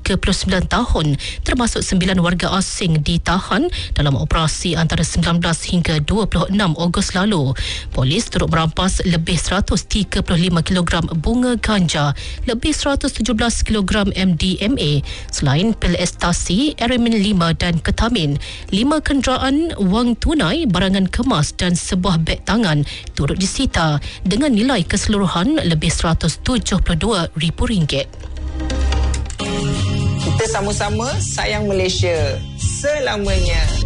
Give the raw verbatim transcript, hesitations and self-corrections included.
tiga puluh sembilan tahun, termasuk sembilan warga asing ditahan dalam operasi antara sembilan belas hingga dua puluh enam Ogos lalu. Polis turut merampas lebih seratus tiga puluh lima kilogram bunga ganja, lebih seratus tujuh belas kilogram M D M A, selain pil ekstasi, Aramin lima dan ketamin. Lima kenderaan, wang tunai, barangan kemas dan sebuah beg tangan turut disita dengan nilai keseluruhan lebih seratus tujuh puluh dua ribu ringgit. Kita sama-sama sayang Malaysia selamanya.